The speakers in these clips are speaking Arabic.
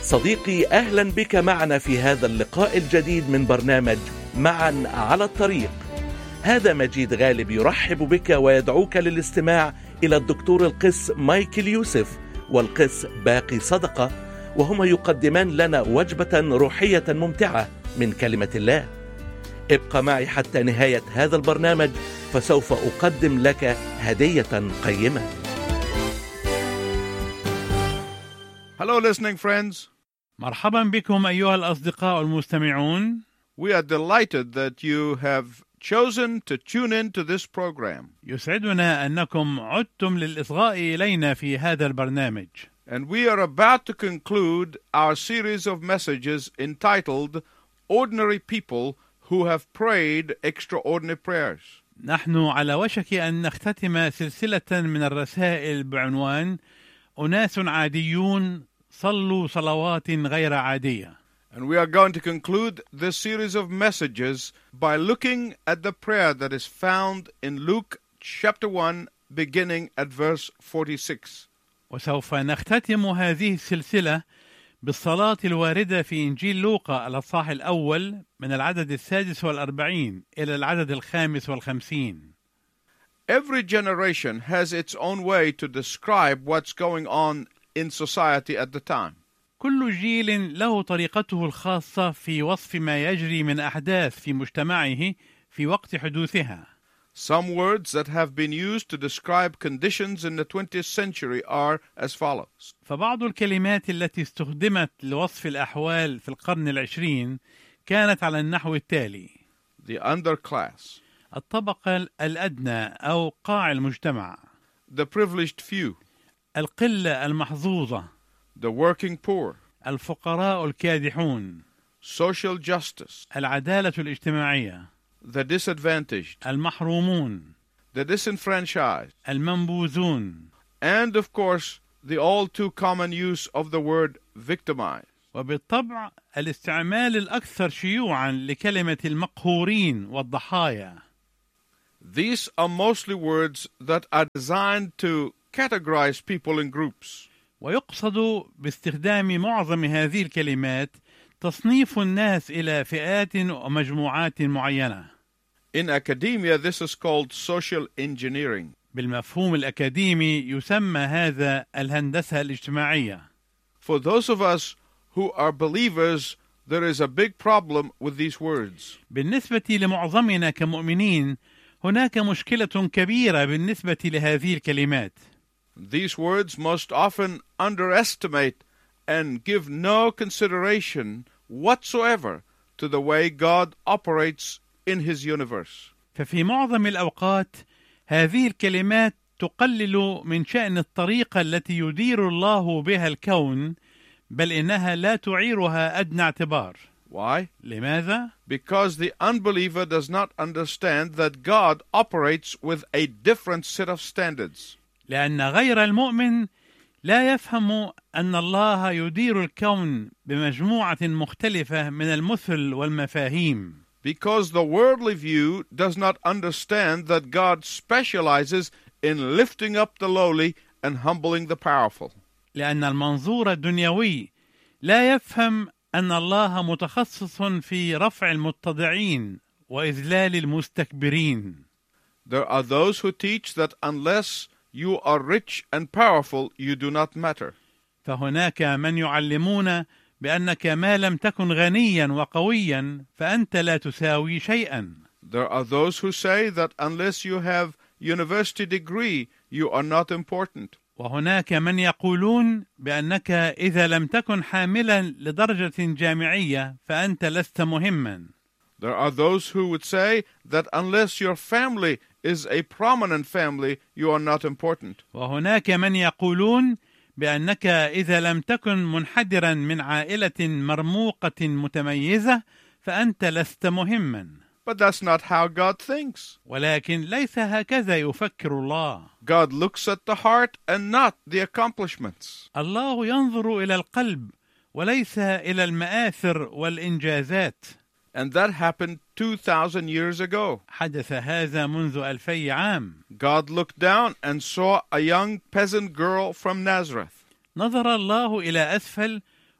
صديقي، أهلا بك معنا في هذا اللقاء الجديد من برنامج معا على الطريق. هذا مجيد غالب يرحب بك ويدعوك للاستماع إلى الدكتور القس مايكل يوسف والقس باقي صدقة، وهما يقدمان لنا وجبة روحية ممتعة من كلمة الله. ابقى معي حتى نهاية هذا البرنامج، فسوف أقدم لك هدية قيمة. Hello listening friends. مرحبا بكم أيها الأصدقاء المستمعون. We are delighted that you have chosen to tune in to this program. يسعدنا أنكم عدتم للإصغاء إلينا في هذا البرنامج. And we are about to conclude our series of messages entitled Ordinary People Who Have Prayed Extraordinary Prayers. نحن على وشك أن نختتم سلسلة من الرسائل بعنوان أناس عاديون صلوا صلوات غير عادية. And we are going to conclude this series of messages by looking at the prayer that is found in Luke chapter 1 beginning at verse 46. وسوف نختتم هذه السلسلة بالصلاة الواردة في إنجيل لوقا الأصحاح الأول من العدد 46 إلى العدد 55. Every generation has its own way to describe what's going on in society at the time. كل جيل له طريقته الخاصة في وصف ما يجري من أحداث في مجتمعه في وقت حدوثها. Some words that have been used to describe conditions in the 20th century are as follows. فبعض الكلمات التي استخدمت لوصف الأحوال في القرن العشرين كانت على النحو التالي: The underclass, الطبقة الأدنى أو قاع المجتمع، the privileged few, القلة المحظوظة، the working poor, الفقراء الكادحون، social justice, العدالة الاجتماعية، the disadvantaged, المحرومون، the disenfranchised, المنبوذون، and of course the all too common use of the word victimized. وبالطبع الاستعمال الأكثر شيوعا لكلمة المقهورين والضحايا. These are mostly words that are designed to categorize people in groups. ويقصد باستخدام معظم هذه الكلمات تصنيف الناس إلى فئات ومجموعات معينة. In academia, this is called social engineering. بالمفهوم الأكاديمي يسمى هذا الهندسة الاجتماعية. For those of us who are believers, there is a big problem with these words. بالنسبة لمعظمنا كمؤمنين هناك مشكلة كبيرة بالنسبة لهذه الكلمات. These words most often underestimate and give no consideration whatsoever to the way God operates in His universe. ففي معظم الأوقات هذه الكلمات تقلل من شأن الطريقة التي يدير الله بها الكون، بل إنها لا تعيرها أدنى اعتبار. Why? لماذا؟ Because the unbeliever does not understand that God operates with a different set of standards. لأن غير المؤمن لا يفهم أن الله يدير الكون بمجموعة مختلفة من المثل والمفاهيم. Because the worldly view does not understand that God specializes in lifting up the lowly and humbling the powerful. لأن المنظور الدنيوي لا يفهم أن الله متخصص في رفع المتضعين وإذلال المستكبرين. There are those who teach that unless you are rich and powerful, you do not matter. فهناك من يعلمون بأنك ما لم تكن غنيا وقويا فأنت لا تساوي شيئا. There are those who say that unless you have university degree, you are not important. وهناك من يقولون بأنك إذا لم تكن حاملا لدرجة جامعية فأنت لست مهما. There are those who would say that unless your family is a prominent family, you are not important. وهناك من يقولون بأنك إذا لم تكن منحدرا من عائلة مرموقة متميزة فأنت لست مهما. But that's not how God thinks. ولكن ليس هكذا يفكر الله. God looks at the heart and not the accomplishments. الله ينظر إلى القلب وليس إلى المآثر والإنجازات. And that happened 2,000 years ago. حدث هذا منذ 2000 عام. God looked down and saw a young peasant girl from Nazareth. نظر الله إلى أسفل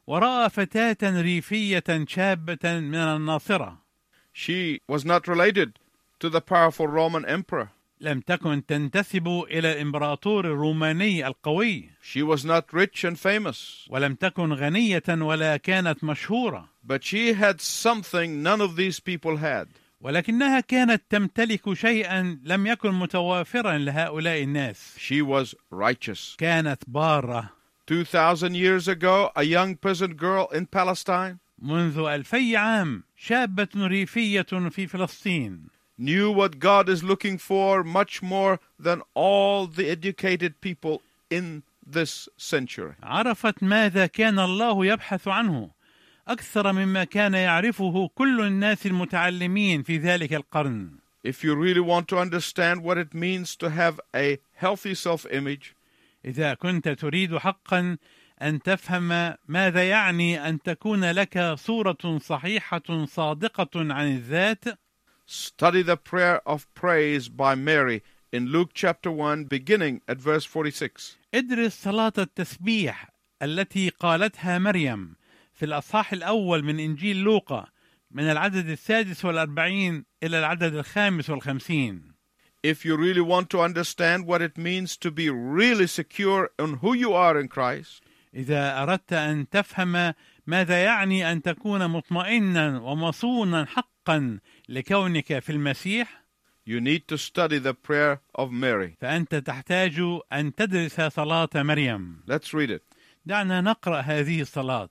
ورأى فتاة ريفية شابة من الناصرة. She was not related to the powerful Roman emperor. لم تكن تنتسب إلى الإمبراطور الروماني القوي. She was not rich and famous. ولم تكن غنية ولا كانت مشهورة. But she had something none of these people had. ولكنها كانت تمتلك شيئا لم يكن متوافرا لهؤلاء الناس. She was righteous. كانت بارة. 2,000 years ago, a young peasant girl in Palestine منذ 2000 عام شابة ريفية في فلسطين knew what God is looking for much more than all the educated people in this century. عرفت ماذا كان الله يبحث عنه أكثر مما كان يعرفه كل الناس المتعلمين في ذلك القرن. If you really want to understand what it means to have a healthy self-image, إذا كنت تريد حقا أن تفهم ماذا يعني أن تكون لك صورة صحيحة صادقة عن الذات، study the prayer of praise by Mary in Luke chapter 1 beginning at verse 46. ادرس صلاة التسبيح التي قالتها مريم في الأصحاح الأول من إنجيل لوقا من العدد 46 إلى العدد 55. If you really want to understand what it means to be really secure in who you are in Christ, إذا أردت أن تفهم ماذا يعني أن تكون مطمئنا ومصونا حقا لكونك في المسيح، you need to study the prayer of Mary. فأنت تحتاج أن تدرس صلاة مريم. Let's read it. دعنا نقرأ هذه الصلاة.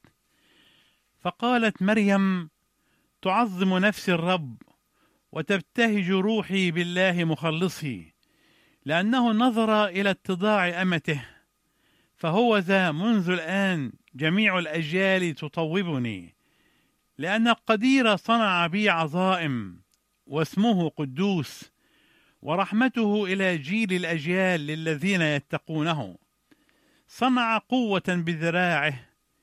فقالت مريم: تعظم نفسي الرب وتبتهج روحي بالله مخلصي، لأنه نظر إلى اتضاع أمته، فهو ذا منذ الآن جميع الأجيال تطوبني، لأن القدير صنع بي عظائم، واسمه قدوس، ورحمته إلى جيل الأجيال للذين يتقونه. صنع قوة بذراعه،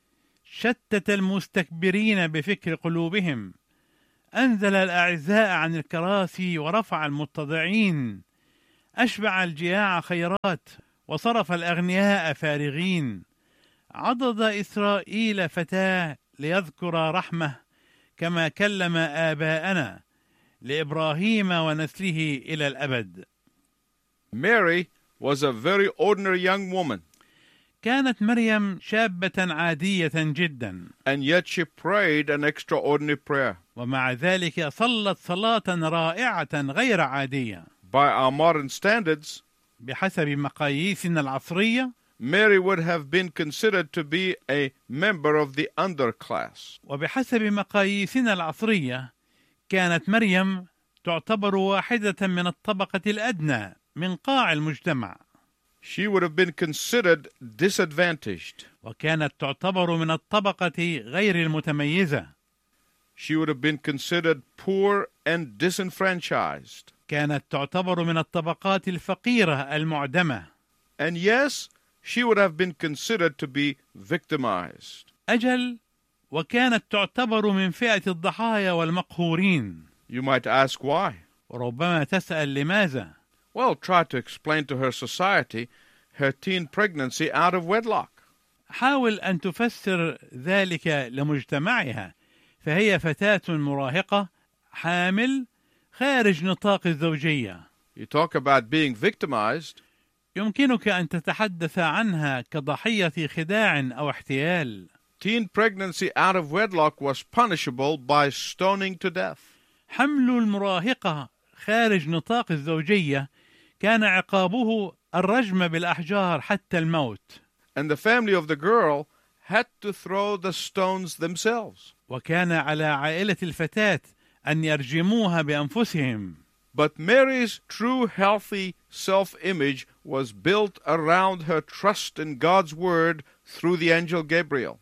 شتت المستكبرين بفكر قلوبهم، أنزل الأعزاء عن الكراسي ورفع المتضعين، أشبع الجياع خيرات وصرف الأغنياء فارغين. عضد إسرائيل فتاة ليذكر رحمه كما كلم آباءنا لإبراهيم ونسله إلى الأبد. Mary was a very ordinary young woman, كانت مريم شابة عادية جدا، and yet she prayed an extraordinary prayer. ومع ذلك صلت صلاة رائعة غير عادية. By our modern standards, بحسب مقاييسنا العصرية، Mary would have been considered to be a member of the underclass. وبحسب مقاييسنا العصرية كانت مريم تعتبر واحدة من الطبقة الأدنى من قاع المجتمع. She would have been considered disadvantaged. وكانت تعتبر من الطبقة غير المتميزة. She would have been considered poor and disenfranchised. كانت تعتبر من الطبقات الفقيرة المعدمة. And yes, she would have been considered to be victimized. أجل، وكانت تعتبر من فئة الضحايا والمقهورين. You might ask why. وربما تسأل لماذا؟ Well, try to explain to her society her teen pregnancy out of wedlock. حاول أن تفسر ذلك لمجتمعها، فهي فتاة مراهقة حامل خارج نطاق الزوجية. You talk about being victimized. يمكنك أن تتحدث عنها كضحية خداع أو احتيال. Teen pregnancy out of wedlock was punishable by stoning to death. حمل المراهقة خارج نطاق الزوجية كان عقابه الرجم بالأحجار حتى الموت. And the family of the girl had to throw the stones themselves. وكان على عائلة الفتاة أن يرجموها بأنفسهم. But Mary's true healthy self-image was built around her trust in God's word through the angel Gabriel.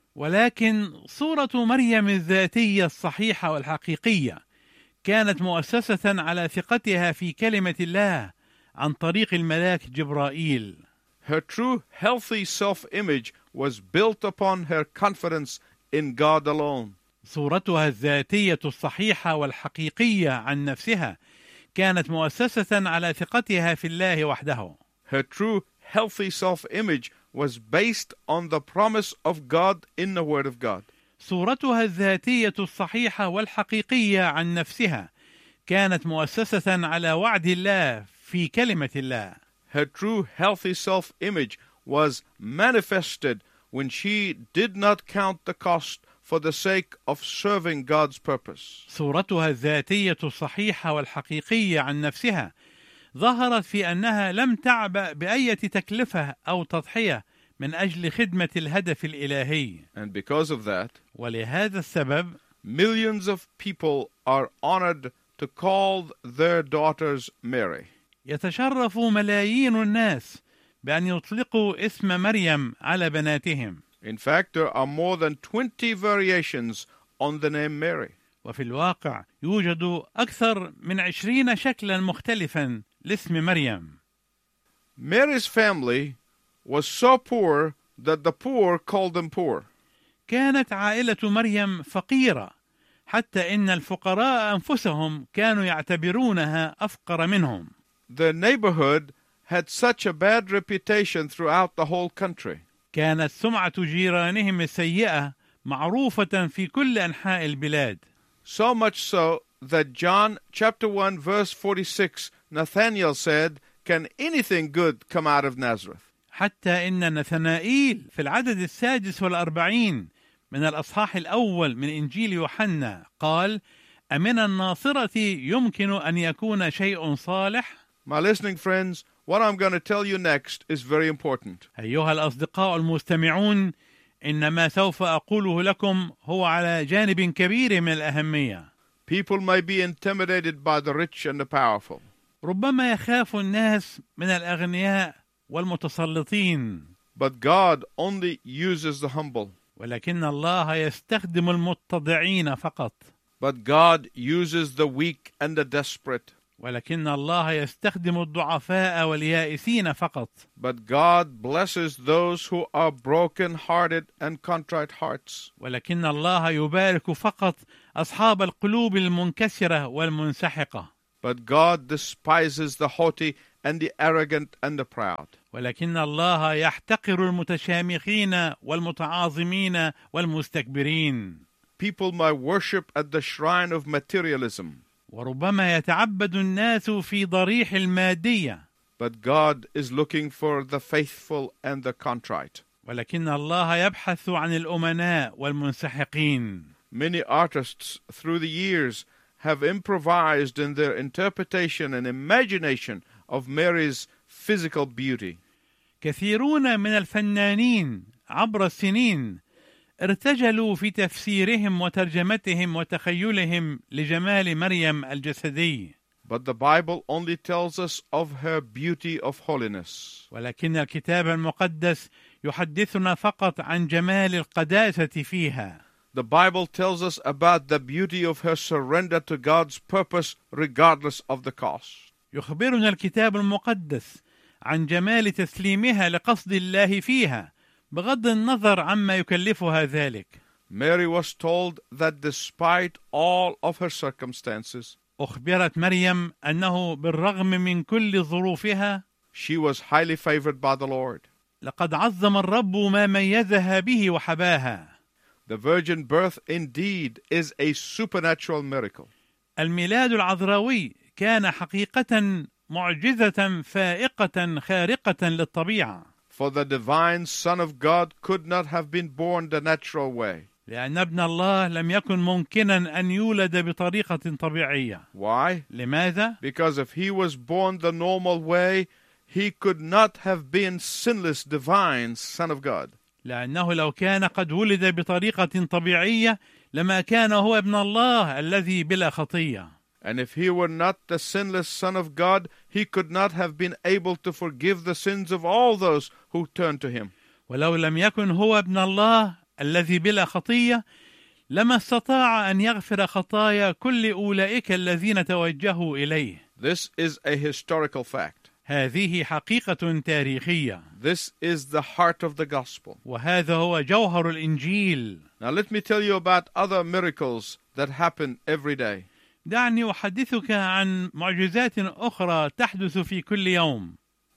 ولكن صورة مريم الذاتية الصحيحة والحقيقية كانت مؤسسة على ثقتها في كلمة الله عن طريق الملاك جبرائيل. Her true healthy self-image was built upon her confidence in God alone. صورتها الذاتية الصحيحة والحقيقية عن نفسها كانت مؤسسة على ثقتها في الله وحده. Her true healthy self-image was based on the promise of God in the Word of God. صورتها الذاتية الصحيحة والحقيقية عن نفسها كانت مؤسسة على وعد الله في كلمة الله. Her true healthy self-image was manifested when she did not count the cost for the sake of serving God's purpose. صورتها الذاتية الصحيحة والحقيقية عن نفسها ظهرت في أنها لم تعبأ بأي تكلفة أو تضحية من أجل خدمة الهدف الإلهي. And because of that, ولهذا السبب millions of people are honored to call their daughters Mary. يتشرف ملايين الناس بأن يطلقوا اسم مريم على بناتهم. In fact, there are more than 20 variations on the name Mary. وفي الواقع يوجد أكثر من 20 شكلا مختلفا لاسم مريم. Mary's family was so poor that the poor called them poor. كانت عائلة مريم فقيرة حتى إن الفقراء أنفسهم كانوا يعتبرونها أفقر منهم. The neighborhood had such a bad reputation throughout the whole country. كانت سمعة جيرانهم السيئة معروفة في كل أنحاء البلاد. So much so that John chapter 1 verse 46, Nathanael said, "Can anything good come out of Nazareth?" حتى إن نثنائيل في العدد 46 من الأصحاح الأول من إنجيل يوحنا قال: أمن الناصرة يمكن أن يكون شيء صالح؟ My listening friends, what I'm going to tell you next is very important. أيها الأصدقاء المستمعون، إن ما سوف أقوله لكم هو على جانب كبير من الأهمية. People may be intimidated by the rich and the powerful. ربما يخاف الناس من الأغنياء والمتسلطين. But God only uses the humble. ولكن الله يستخدم المتضعين فقط. But God uses the weak and the desperate. ولكن الله يستخدم الضعفاء واليائسين فقط. But God blesses those who are broken-hearted and contrite hearts. ولكن الله يبارك فقط أصحاب القلوب المنكسرة والمنسحقة. But God despises the haughty and the arrogant and the proud. ولكن الله يحتقر المتشامخين والمتعاظمين والمستكبرين. People might worship at the shrine of materialism. وربما يتعبد الناس في ضريح المادية. But God is looking for the faithful and the contrite. ولكن الله يبحث عن الأمناء والمنسحقين. Many artists through the years have improvised in their interpretation and imagination of Mary's physical beauty. كثيرون من الفنانين عبر السنين ارتجلوا في تفسيرهم وترجمتهم وتخيلهم لجمال مريم الجسدي. But the Bible only tells us of her beauty of holiness. ولكن الكتاب المقدس يحدثنا فقط عن جمال القداسة فيها. The Bible tells us about the beauty of her surrender to God's purpose regardless of the cost. يخبرنا الكتاب المقدس عن جمال تسليمها لقصد الله فيها بغض النظر عما يكلفها ذلك. Mary was told that despite all of her circumstances, أخبرت مريم أنه بالرغم من كل ظروفها she was highly favored by the Lord. لقد عظم الرب ما ميزها به وحباها. The virgin birth indeed is a supernatural miracle. الميلاد العذراوي كان حقيقة معجزة فائقة خارقة للطبيعة. For the divine Son of God could not have been born the natural way. لأن ابن الله لم يكن ممكنا أن يولد بطريقة طبيعية. Why? لماذا؟ Because if he was born the normal way, he could not have been sinless divine Son of God. لأنه لو كان قد ولد بطريقة طبيعية لما كان هو ابن الله الذي بلا خطية. And if he were not the sinless Son of God, he could not have been able to forgive the sins of all those who turn to him. ولو لم يكن هو ابن الله الذي بلا خطية لما استطاع أن يغفر خطايا كل أولئك الذين توجهوا إليه. This is a historical fact. هذه حقيقة تاريخية. This is the heart of the gospel. وهذا هو جوهر الإنجيل. Now let me tell you about other miracles that happen every day. دعني أحدثك عن معجزات أخرى تحدث في كل يوم.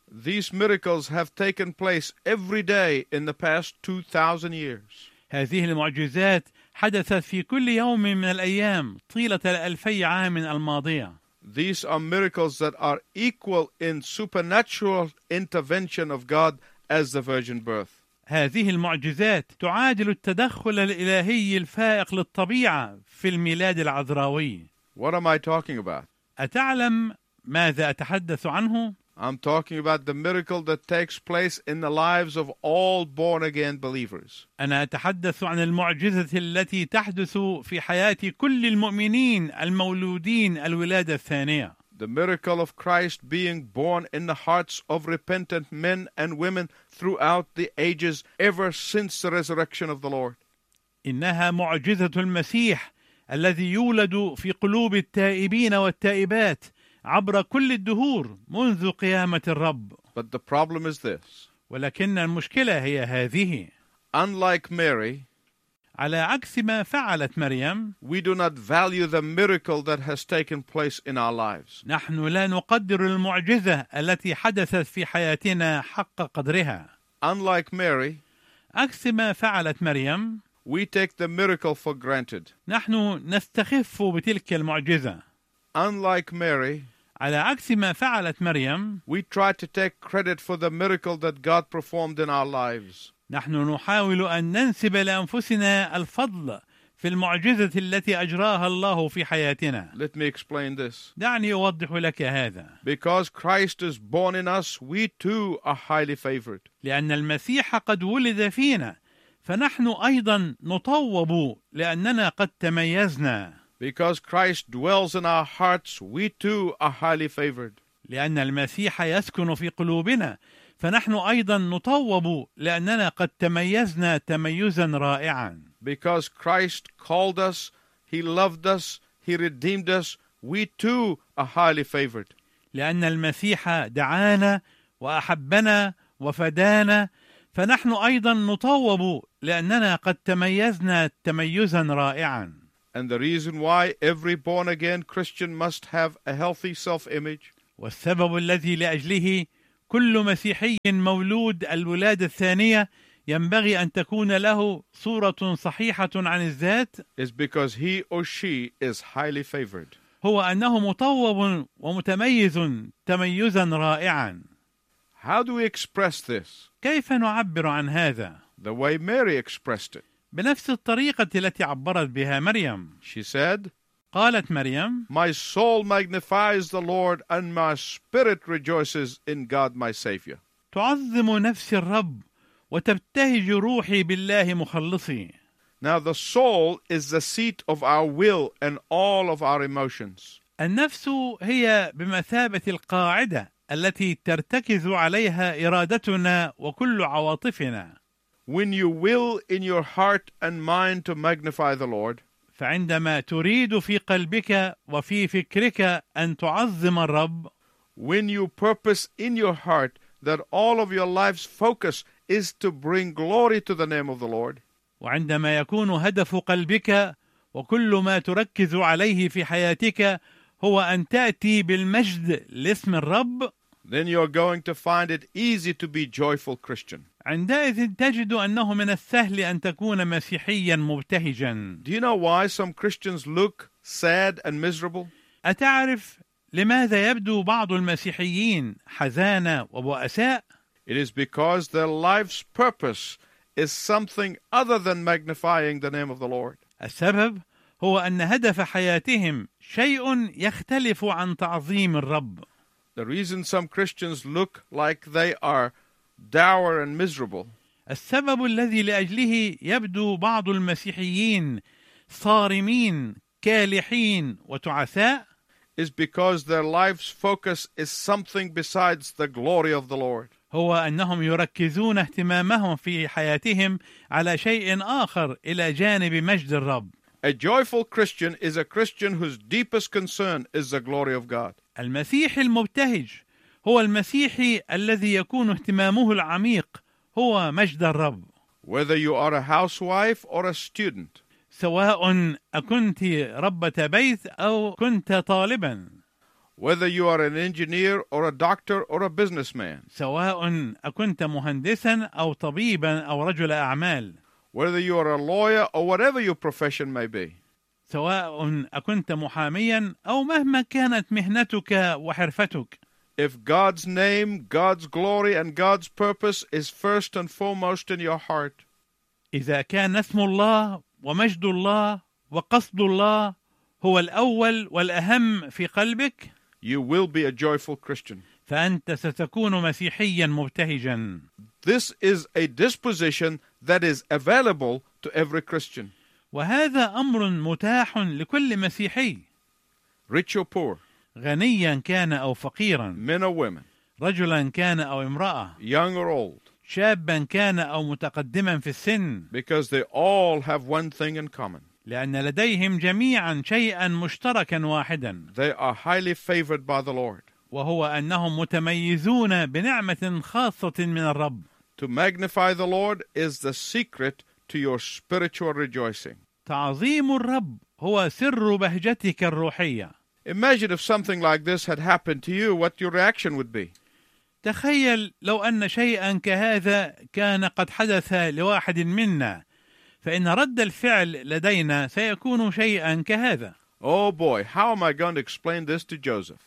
These miracles have taken place every day in the past 2,000 years. هذه المعجزات حدثت في كل يوم من الأيام طيلة 2000 عام الماضية. These are miracles that are equal in supernatural intervention of God as the virgin birth. هذه المعجزات تعادل التدخل الإلهي الفائق للطبيعة في الميلاد العذراوي. What am I talking about? أتعلم ماذا أتحدث عنه؟ I'm talking about the miracle that takes place in the lives of all born-again believers. أنا أتحدث عن المعجزة التي تحدث في حياة كل المؤمنين المولودين الولادة الثانية. The miracle of Christ being born in the hearts of repentant men and women throughout the ages ever since the resurrection of the Lord. إنها معجزة المسيح الذي يولد في قلوب التائبين والتائبات عبر كل الدهور منذ قيامة الرب. But the problem is this. ولكن المشكلة هي هذه. Unlike Mary, على عكس ما فعلت مريم، we do not value the miracle that has taken place in our lives. نحن لا نقدر المعجزة التي حدثت في حياتنا حق قدرها. Unlike Mary, عكس ما فعلت مريم، we take the miracle for granted. نحن نستخف بتلك المعجزة. Unlike Mary, على عكس ما فعلت مريم، we try to take credit for the miracle that God performed in our lives. نحن نحاول أن ننسب لأنفسنا الفضل في المعجزة التي أجراها الله في حياتنا. Let me explain this. دعني أوضح لك هذا. Because Christ is born in us, we too are highly favored. لأن المسيح قد ولد فينا، فنحن أيضا نطوب لأننا قد تميزنا. Because Christ dwells in our hearts, we too are highly favored. لأن المسيح يسكن في قلوبنا، فنحن أيضا نطوب لأننا قد تميزنا تميزا رائعا. Because Christ called us, He loved us, He redeemed us, we too are highly favored. لأن المسيح دعانا وأحبنا وفدانا، فنحن أيضا نطوب لأننا قد تميزنا تميزا رائعا. And the reason why every born-again Christian must have a healthy self-image, والسبب الذي لأجله كل مسيحي مولود الولادة الثانية ينبغي أن تكون له صورة صحيحة عن الذات، is because he or she is highly favored. هو أنه مطوب ومتميز تميزا رائعا. How do we express this? كيف نعبر عن هذا؟ The way Mary expressed it. بنفس الطريقة التي عبرت بها مريم. She said, قالت مريم: My soul magnifies the Lord, and my spirit rejoices in God my Savior. تعظم نفسي الرب وتبتهج روحي بالله مخلصي. Now the soul is the seat of our will and all of our emotions. النفس هي بمثابة القاعدة التي ترتكز عليها إرادتنا وكل عواطفنا. When you will in your heart and mind to magnify the Lord, فعندما تريد في قلبك وفي فكرك أن تعظم الرب، when you purpose in your heart that all of your life's focus is to bring glory to the name of the Lord, وعندما يكون هدف قلبك وكل ما تركز عليه في حياتك هو أن تأتي بالمجد لاسم الرب، then you're going to find it easy to be joyful Christian. عندئذ تجد أنه من السهل أن تكون مسيحيا مبتهجا. Do you know why some Christians look sad and miserable? أتعرف لماذا يبدو بعض المسيحيين حزانة وبؤساء؟ It is because their life's purpose is something other than magnifying the name of the Lord. السبب هو أن هدف حياتهم شيء يختلف عن تعظيم الرب. The reason some Christians look like they are dour and miserable السبب الذي لأجله يبدو بعض المسيحيين صارمين كالحين وتعساء is because their life's focus is something besides the glory of the Lord. هو أنهم يركزون اهتمامهم في حياتهم على شيء آخر إلى جانب مجد الرب. A joyful Christian is a Christian whose deepest concern is the glory of God. المسيحي المبتهج هو المسيحي الذي يكون اهتمامه العميق هو مجد الرب. Whether you are a housewife or a student, سواء أكنت ربة بيت أو كنت طالبا, whether you are an engineer or a doctor or a businessman, سواء أكنت مهندسا أو طبيبا أو رجل أعمال، whether you are a lawyer or whatever your profession may be. سواء أكنت محاميا أو مهما كانت مهنتك وحرفتك. If God's name, God's glory, and God's purpose is first and foremost in your heart, إذا كان اسم الله ومجد الله وقصد الله هو الأول والأهم في قلبك، you will be a joyful Christian. فأنت ستكون مسيحيا مبتهجا. This is a disposition that is available to every Christian, وهذا أمر متاح لكل مسيحي، rich or poor, غنيا كان أو فقيرا، men or women, رجلا كان أو امرأة، young or old, شابا كان أو متقدما في السن، because they all have one thing in common. لأن لديهم جميعا شيئا مشتركا واحدا، They are highly favored by the Lord. وهو أنهم متميزون بنعمة خاصة من الرب. To magnify the Lord is the secret to your spiritual rejoicing. تعظيم الرب هو سر بهجتك الروحية. Imagine if something like this had happened to you, what your reaction would be. تخيل لو أن شيئا كهذا كان قد حدث لواحد منا، فإن رد الفعل لدينا سيكون شيئا كهذا. Oh boy, how am I going to explain this to Joseph?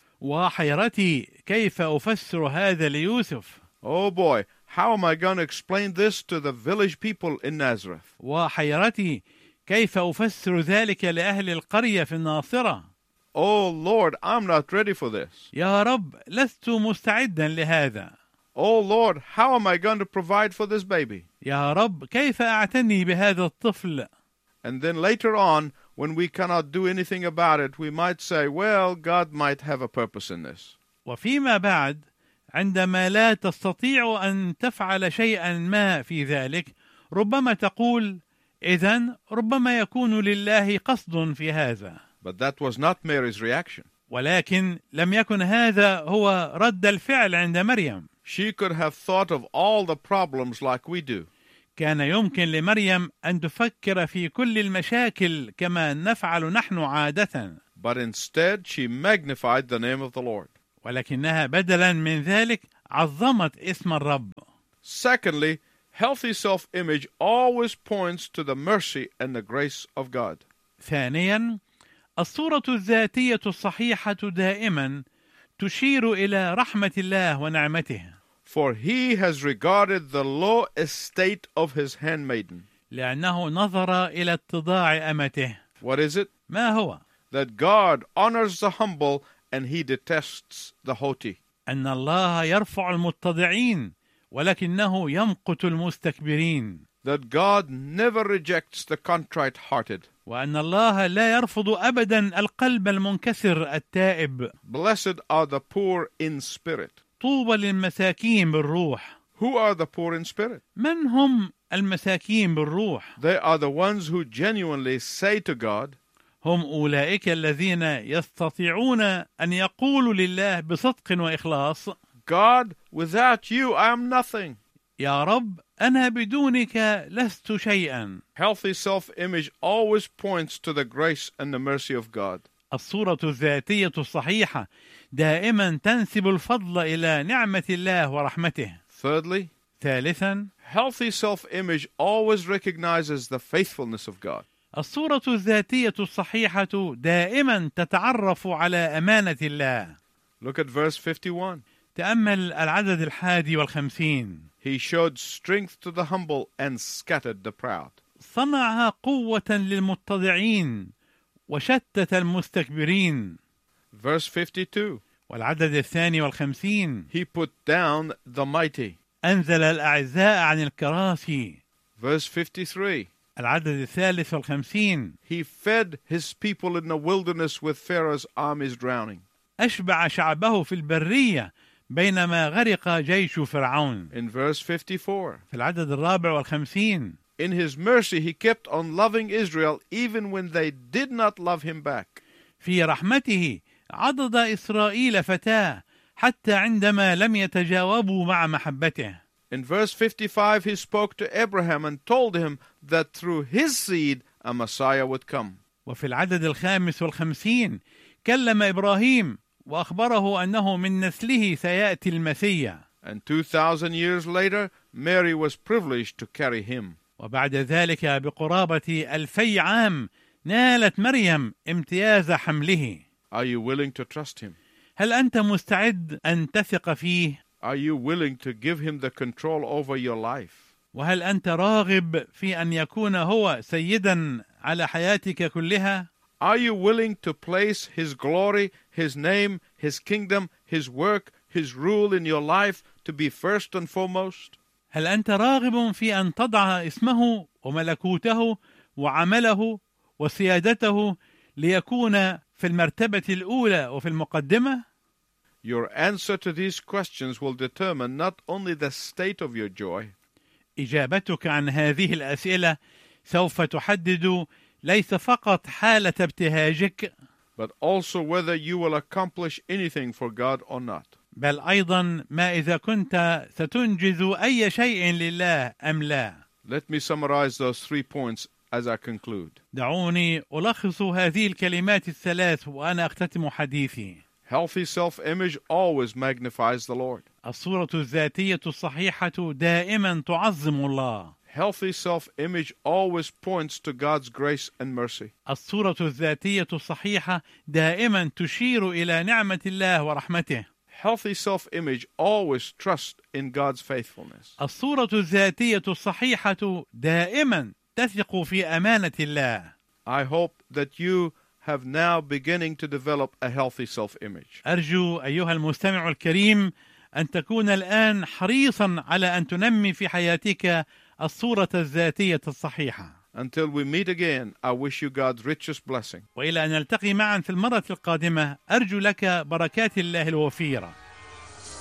وحيرتي كيف أفسر هذا ليوسف. Oh boy, how am I going to explain this to the village people in Nazareth? وحيرتي كيف أفسر ذلك لأهل القرية في الناصرة. Oh Lord, I'm not ready for this. يا رب لست مستعدا لهذا. Oh Lord, how am I going to provide for this baby? يا رب كيف أعتني بهذا الطفل. And then later on, when we cannot do anything about it, we might say, well, God might have a purpose in this. وفيما بعد عندما لا تستطيع أن تفعل شيئا ما في ذلك، ربما تقول إذن ربما يكون لله قصد في هذا. But that was not Mary's reaction. ولكن لم يكن هذا هو رد الفعل عند مريم. She could have thought of all the problems like we do. كان يمكن لمريم أن تفكر في كل المشاكل كما نفعل نحن عادة. But instead, she magnified the name of the Lord. ولكنها بدلا من ذلك عظمت اسم الرب. Secondly, healthy self-image always points to the mercy and the grace of God. ثانيا، الصورة الذاتية الصحيحة دائما تشير إلى رحمة الله ونعمته. For he has regarded the low estate of his handmaiden. لأنه نظر إلى اتضاع أمته. What is it? ما هو؟ That God honors the humble and he detests the haughty. أن الله يرفع المتضعين ولكنه يمقت المستكبرين. That God never rejects the contrite-hearted. وأن الله لا يرفض أبدا القلب المنكسر التائب. Blessed are the poor in spirit. طوبى للمساكين بالروح. Who are the poor in spirit? من هم المساكين بالروح؟ They are the ones who genuinely say to God, هم أولئك الذين يستطيعون أن يقولوا لله بصدق وإخلاص: God, without you I am nothing. يا رب أنا بدونك لست شيئا. Healthy self-image always points to the grace and the mercy of God. الصورة الذاتية الصحيحة دائما تنسب الفضل إلى نعمة الله ورحمته. Thirdly, ثالثا، healthy self-image always recognizes the faithfulness of God. الصورة الذاتية الصحيحة دائما تتعرف على أمانة الله. Look at verse 51. تأمل العدد 51. He showed strength to the humble and scattered the proud. صنع قوة للمتضعين وشتت المستكبرين. Verse 52. والعدد 52. He put down the mighty. أنزل الأعزاء عن الكراسي. Verse 53. العدد 53. He fed his people in the wilderness with Pharaoh's armies drowning. أشبع شعبه في البرية بينما غرق جيش فرعون. In verse 54. في العدد 54. In his mercy he kept on loving Israel even when they did not love him back. في رحمته عضد إسرائيل فتاه حتى عندما لم يتجاوبوا مع محبته. In verse 55 he spoke to Abraham and told him that through his seed a Messiah would come. وفي العدد 55 كلم إبراهيم وأخبره أنه من نسله سيأتي المسيح. And 2,000 years later, Mary was privileged to carry him. وبعد ذلك بقرابة 2000 عام نالت مريم امتياز حمله. Are you willing to trust him? هل أنت مستعد أن تثق فيه؟ Are you willing to give him the control over your life? وهل أنت راغب في أن يكون هو سيدا على حياتك كلها؟ Are you willing to place his glory, his name, his kingdom, his work, his rule in your life to be first and foremost? هل أنت راغب في أن تضع اسمه وملكوته وعمله وسيادته ليكون في المرتبة الأولى وفي المقدمة؟ Your answer to these questions will determine not only the state of your joy, إجابتك عن هذه الأسئلة سوف تحدد ليس فقط حالة ابتهاجك، but also whether you will accomplish anything for God or not. بل أيضا ما إذا كنت ستنجز أي شيء لله أم لا. Let me summarize those 3 points as I conclude. دعوني ألخص هذه الكلمات الثلاث وأنا أختتم حديثي. Healthy self-image always magnifies the Lord. الصورة الذاتية الصحيحة دائما تعظم الله. Healthy self-image always points to God's grace and mercy. الصورة الذاتية الصحيحة دائما تشير إلى نعمة الله ورحمته. Healthy self-image always trusts in God's faithfulness. الصورة الذاتية الصحيحة دائما تثق في أمانة الله. I hope that you have now beginning to develop a healthy self-image. أرجو أيها المستمع الكريم أن تكون الآن حريصا على أن تنمي في حياتك الصورة الذاتية الصحيحة. Until we meet again, I wish you God's richest blessing. وإلى أن نلتقي معا في المرة القادمة أرجو لك بركات الله الوفيرة.